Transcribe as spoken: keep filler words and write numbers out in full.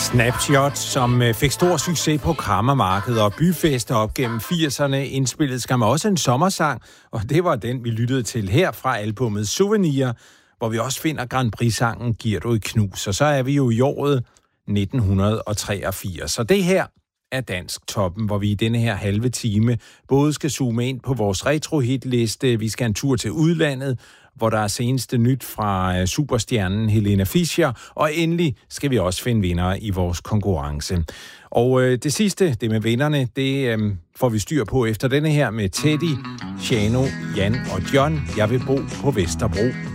Snapshot, som fik stor succes på krammermarkedet og byfester op gennem firserne, indspillede skam også en sommersang, og det var den, vi lyttede til her fra albummet Souvenir, hvor vi også finder Grand Prix-sangen Giver du et knus, og så er vi jo i året nitten treogfirs. Så det her er Dansk Toppen, hvor vi i denne her halve time både skal zoome ind på vores retro-hitliste, vi skal en tur til udlandet, hvor der er seneste nyt fra superstjernen Helena Fischer, og endelig skal vi også finde vindere i vores konkurrence. Og øh, det sidste, det med vinderne, det øh, får vi styr på efter denne her med Teddy, Shano, Jan og John. Jeg vil bo på Vesterbro.